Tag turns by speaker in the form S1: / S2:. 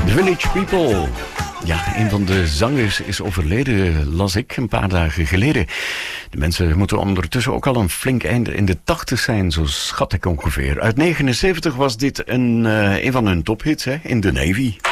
S1: Village People. Ja, een van de zangers is overleden, las ik een paar dagen geleden. De mensen moeten ondertussen ook al een flink einde in de 80 zijn, zo schat ik ongeveer. Uit 79 was dit een van hun tophits, hè, in The Navy.